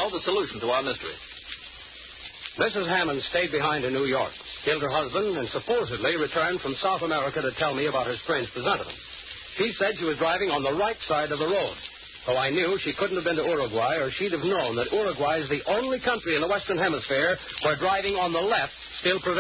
now, the solution to our mystery. Mrs. Hammond stayed behind in New York, killed her husband, and supposedly returned from South America to tell me about her strange presentiment. She said she was driving on the right side of the road. So I knew she couldn't have been to Uruguay, or she'd have known that Uruguay is the only country in the Western Hemisphere where driving on the left still prevails.